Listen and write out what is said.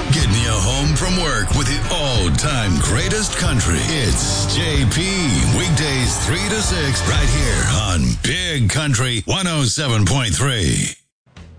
Getting you home from work with the all-time greatest country. It's JP. Weekdays 3 to 6 right here on Big Country 107.3.